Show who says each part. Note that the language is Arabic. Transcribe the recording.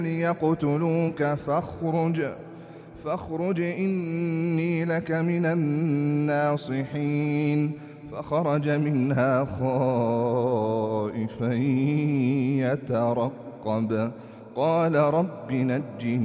Speaker 1: يقتلوك فاخرج إني لك من الناصحين. فخرج منها خائفا يترقب قال رب نجني